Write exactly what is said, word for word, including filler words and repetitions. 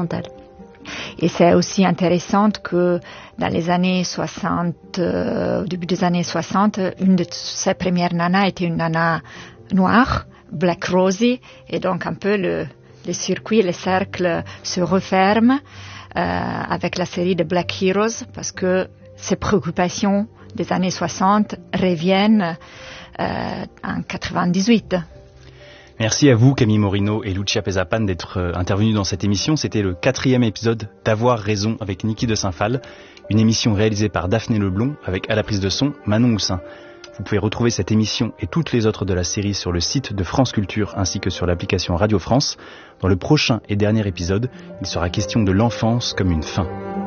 occidentale. Et c'est aussi intéressant que dans les années soixante, euh, au début des années soixante, une de ses premières nanas était une nana noire, Black Rosie, et donc un peu le, le circuit, le cercle se referme euh, avec la série de Black Heroes, parce que ces préoccupations des années soixante reviennent euh, en quatre-vingt-dix-huit. Merci à vous, Camille Morino et Lucia Pesapan, d'être euh, intervenus dans cette émission. C'était le quatrième épisode d'Avoir raison avec Niki de Saint-Phal, une émission réalisée par Daphné Leblond avec à la prise de son Manon Houssin. Vous pouvez retrouver cette émission et toutes les autres de la série sur le site de France Culture ainsi que sur l'application Radio France. Dans le prochain et dernier épisode, il sera question de l'enfance comme une fin.